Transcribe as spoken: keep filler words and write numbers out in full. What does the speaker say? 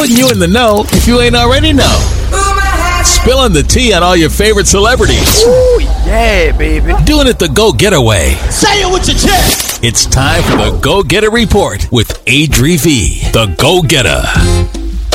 putting you in the know if you ain't already know. Spilling the tea on all your favorite celebrities. Ooh, yeah, baby. Doing it the go-getter way. Say it with your chest. It's time for the Go-Getter Report with Adri V, the Go-Getter.